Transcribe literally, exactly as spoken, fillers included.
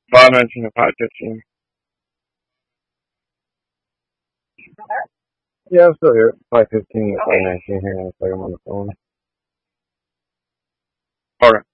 five nineteen to five fifteen. Yeah, I'm still here. five fifteen to five nineteen here. I'm on the phone. Okay.